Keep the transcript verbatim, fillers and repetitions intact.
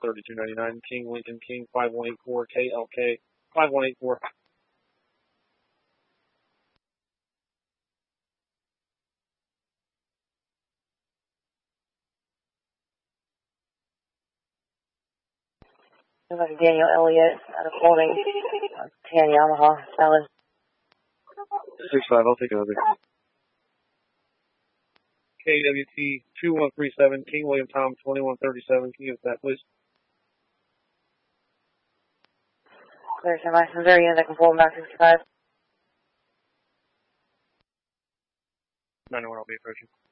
thirty-two ninety-nine. King Lincoln King five one eight four K L K five one eight four. Daniel Elliott out of Holding, ten Yamaha, Salad. six five, I'll take another. K W T two one three seven, King William Tom twenty-one thirty-seven. Can you give us that, please? Clear ten by Missouri, and I can pull back sixty-five. nine one, I'll be approaching.